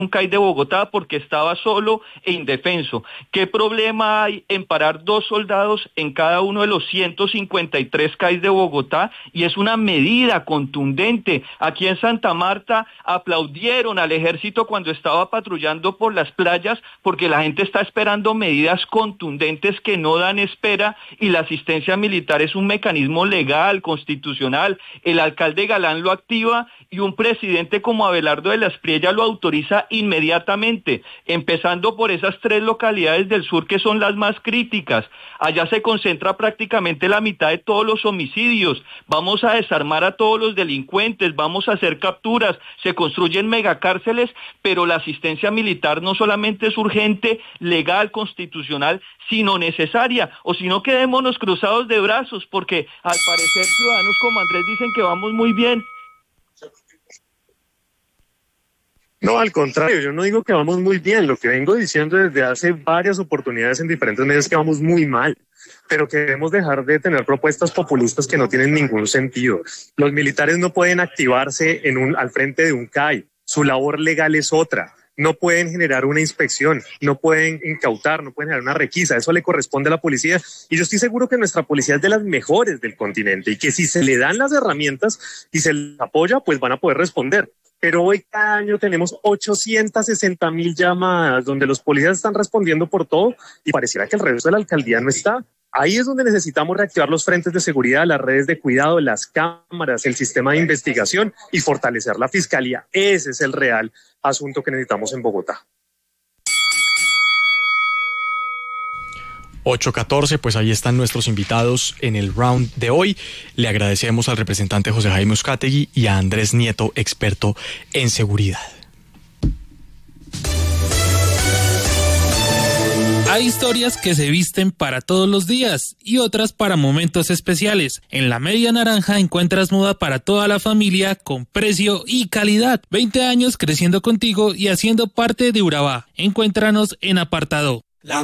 un CAI de Bogotá porque estaba solo e indefenso. ¿Qué problema hay en parar 2 soldados en cada uno de los 153 CAIs de Bogotá? Y es una medida contundente. Aquí en Santa Marta aplaudieron al ejército cuando estaba patrullando por las playas porque la gente está esperando medidas contundentes que no dan espera, y la asistencia militar es un mecanismo legal, constitucional. El alcalde Galán lo activa y un presidente como Abelardo de la Espriella lo autoriza inmediatamente, empezando por esas 3 localidades del sur que son las más críticas. Allá se concentra prácticamente la mitad de todos los homicidios. Vamos a desarmar a todos los delincuentes, vamos a hacer capturas, se construyen megacárceles, pero la asistencia militar no solamente es urgente, legal, constitucional, sino necesaria, o si no quedémonos cruzados de brazos, porque al parecer ciudadanos como Andrés dicen que vamos muy bien. No, al contrario, yo no digo que vamos muy bien, lo que vengo diciendo desde hace varias oportunidades en diferentes medios es que vamos muy mal, pero que debemos dejar de tener propuestas populistas que no tienen ningún sentido. Los militares no pueden activarse al frente de un CAI, su labor legal es otra. No pueden generar una inspección, no pueden incautar, no pueden generar una requisa, eso le corresponde a la policía, y yo estoy seguro que nuestra policía es de las mejores del continente y que si se le dan las herramientas y se les apoya, pues van a poder responder. Pero hoy cada año tenemos 860,000 llamadas donde los policías están respondiendo por todo y pareciera que el resto de la alcaldía no está. Ahí es donde necesitamos reactivar los frentes de seguridad, las redes de cuidado, las cámaras, el sistema de investigación y fortalecer la fiscalía. Ese es el real asunto que necesitamos en Bogotá. 8:14, pues ahí están nuestros invitados en el round de hoy. Le agradecemos al representante José Jaime Uzcategui y a Andrés Nieto, experto en seguridad. Hay historias que se visten para todos los días y otras para momentos especiales. En la Media Naranja encuentras moda para toda la familia con precio y calidad. 20 años creciendo contigo y haciendo parte de Urabá. Encuéntranos en Apartado.